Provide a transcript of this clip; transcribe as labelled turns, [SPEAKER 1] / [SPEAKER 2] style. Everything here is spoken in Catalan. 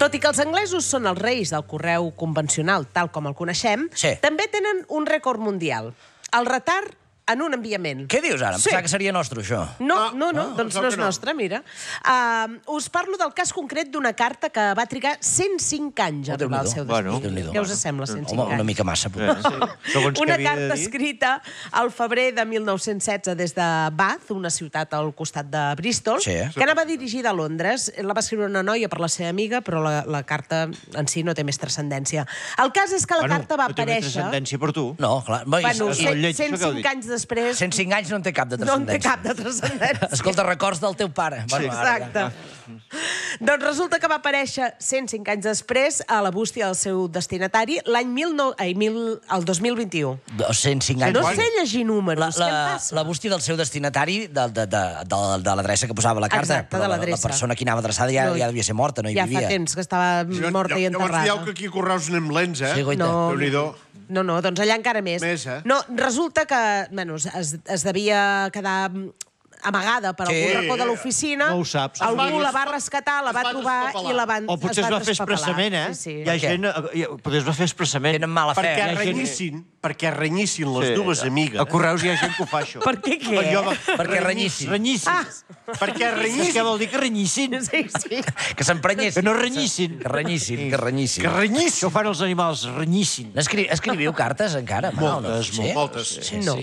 [SPEAKER 1] Tot i que els anglesos són els reis del correu convencional, tal com el coneixem, també tenen un rècord mundial. El retard en un enviament.
[SPEAKER 2] Què dius ara? Em pensava que seria nostre, això.
[SPEAKER 1] No, doncs no és nostre, mira. Us parlo del cas concret d'una carta que va trigar 105 anys a arribar al seu destí. Què us sembla, 105 anys?
[SPEAKER 2] Home, una mica massa.
[SPEAKER 1] Una carta escrita al febrer de 1916 des de Bath, una ciutat al costat de Bristol, que anava dirigida a Londres. La va escriure una noia per la seva amiga, però la carta en si no té més transcendència. El cas és que la carta va aparèixer...
[SPEAKER 3] No té més transcendència per tu.
[SPEAKER 2] No, clar.
[SPEAKER 1] Bueno, 105 anys després...
[SPEAKER 2] 105 anys no en té cap de transcendència.
[SPEAKER 1] No en té cap de transcendència.
[SPEAKER 2] Escolta, records del teu pare.
[SPEAKER 1] Exacte. Doncs resulta que va aparèixer 105 anys després a la bústia del seu destinatari l'any 2021.
[SPEAKER 2] 105 anys.
[SPEAKER 1] No sé llegir números. Què em passa?
[SPEAKER 2] La bústia del seu destinatari, de l'adreça que posava la carta.
[SPEAKER 1] Exacte, de l'adreça.
[SPEAKER 2] La persona que anava adreçada ja devia ser morta, no hi vivia.
[SPEAKER 1] Ja fa temps que estava morta i enterrada.
[SPEAKER 4] Llavors dieu que aquí a Correus anem lents, eh?
[SPEAKER 2] Sí, goita.
[SPEAKER 4] Déu-n'hi-do.
[SPEAKER 1] No, doncs allà encara més.
[SPEAKER 4] Més, eh?
[SPEAKER 1] No, resulta que es devia quedar amagada per algun racó de l'oficina.
[SPEAKER 3] No ho saps.
[SPEAKER 1] Algú la va rescatar, la va trobar i la van...
[SPEAKER 3] O potser es va fer expressament, eh? Hi ha gent... Potser es va fer expressament.
[SPEAKER 2] Tenen mala fe.
[SPEAKER 4] Perquè renyissin les dues amigues.
[SPEAKER 3] A Correus hi ha gent que ho fa, això.
[SPEAKER 1] Per què què?
[SPEAKER 2] Perquè renyissin.
[SPEAKER 3] Renyissin.
[SPEAKER 4] Perquè renyissin.
[SPEAKER 3] Què vol dir que renyissin?
[SPEAKER 1] Sí.
[SPEAKER 2] Que s'emprenyessin.
[SPEAKER 3] Que no renyissin.
[SPEAKER 2] Que renyissin.
[SPEAKER 4] Que renyissin.
[SPEAKER 3] Que ho fan els animals, renyissin.
[SPEAKER 2] Escriviu cartes encara?
[SPEAKER 4] Moltes.
[SPEAKER 1] No.